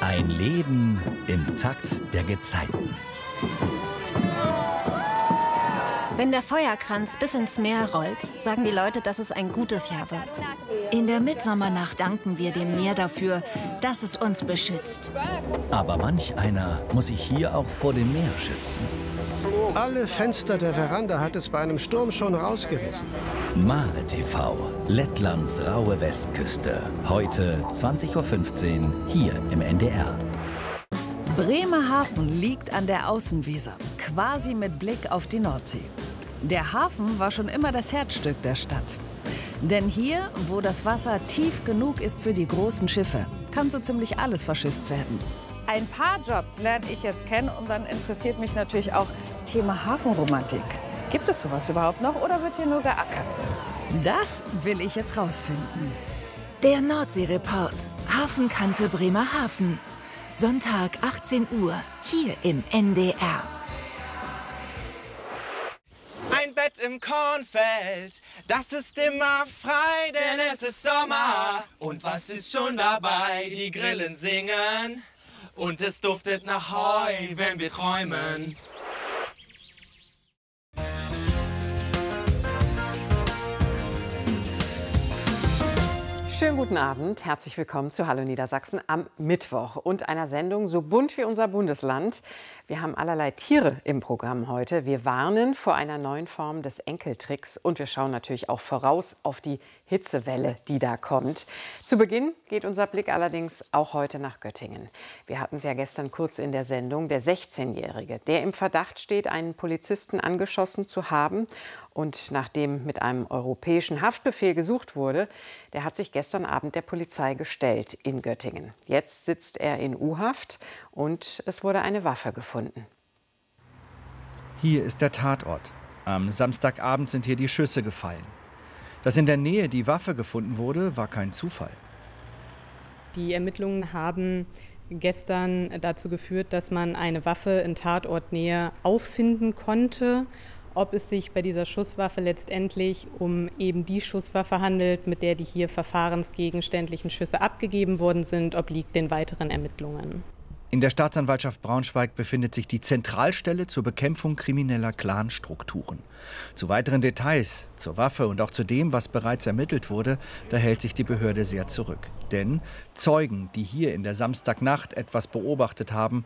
Ein Leben im Takt der Gezeiten. Wenn der Feuerkranz bis ins Meer rollt, sagen die Leute, dass es ein gutes Jahr wird. In der Mitsommernacht danken wir dem Meer dafür, dass es uns beschützt. Aber manch einer muss sich hier auch vor dem Meer schützen. Alle Fenster der Veranda hat es bei einem Sturm schon rausgerissen. Mare TV, Lettlands raue Westküste. Heute 20:15 Uhr hier im NDR. Bremerhaven liegt an der Außenweser, quasi mit Blick auf die Nordsee. Der Hafen war schon immer das Herzstück der Stadt. Denn hier, wo das Wasser tief genug ist für die großen Schiffe, kann so ziemlich alles verschifft werden. Ein paar Jobs lerne ich jetzt kennen und dann interessiert mich natürlich auch Thema Hafenromantik. Gibt es sowas überhaupt noch oder wird hier nur geackert? Das will ich jetzt rausfinden. Der Nordsee-Report. Hafenkante Bremerhaven. Sonntag 18 Uhr, hier im NDR. Ein Bett im Kornfeld, das ist immer frei, denn es ist Sommer. Und was ist schon dabei? Die Grillen singen und es duftet nach Heu, wenn wir träumen. Schönen guten Abend, herzlich willkommen zu Hallo Niedersachsen am Mittwoch und einer Sendung so bunt wie unser Bundesland. Wir haben allerlei Tiere im Programm heute. Wir warnen vor einer neuen Form des Enkeltricks und wir schauen natürlich auch voraus auf die Hitzewelle, die da kommt. Zu Beginn geht unser Blick allerdings auch heute nach Göttingen. Wir hatten es ja gestern kurz in der Sendung. Der 16-Jährige, der im Verdacht steht, einen Polizisten angeschossen zu haben und nachdem mit einem europäischen Haftbefehl gesucht wurde, der hat sich gestern Abend der Polizei gestellt in Göttingen. Jetzt sitzt er in U-Haft und es wurde eine Waffe gefunden. Hier ist der Tatort. Am Samstagabend sind hier die Schüsse gefallen. Dass in der Nähe die Waffe gefunden wurde, war kein Zufall. Die Ermittlungen haben gestern dazu geführt, dass man eine Waffe in Tatortnähe auffinden konnte. Ob es sich bei dieser Schusswaffe letztendlich um eben die Schusswaffe handelt, mit der die hier verfahrensgegenständlichen Schüsse abgegeben worden sind, obliegt den weiteren Ermittlungen. In der Staatsanwaltschaft Braunschweig befindet sich die Zentralstelle zur Bekämpfung krimineller Clanstrukturen. Zu weiteren Details, zur Waffe und auch zu dem, was bereits ermittelt wurde, da hält sich die Behörde sehr zurück. Denn Zeugen, die hier in der Samstagnacht etwas beobachtet haben,